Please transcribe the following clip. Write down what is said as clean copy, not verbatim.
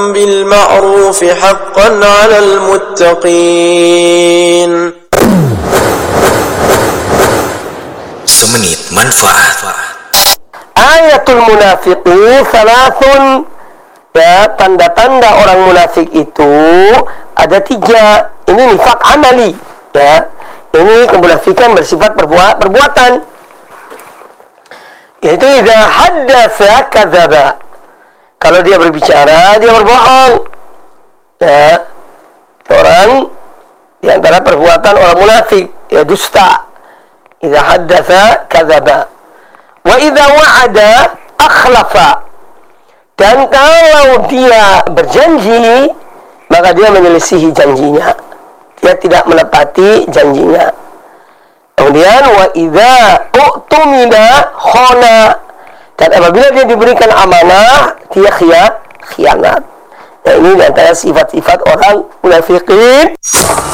بالمعروف حقا على المتقين. Semenit manfaat. Ayatul munafiqin salasun. Ya, tanda-tanda orang munafik itu ada 3. Ini nifaq amali. Ya, ini kemunafikan bersifat perbuatan. Yaitu idza haddatsa kadzaba. Kalau dia berbicara, dia berbohong. Ya, orang di antara perbuatan orang munafik, ya dusta. Idza haddatsa kadzaba. Wa idza wa'ada akhlafa. Dan kalau dia berjanji, maka dia menyelisihi janjinya. Dia tidak menepati janjinya. Kemudian wa idza u'tumina khana. Dan apabila dia diberikan amanah, dia khianat. Nah, ini di antara sifat-sifat orang munafikin.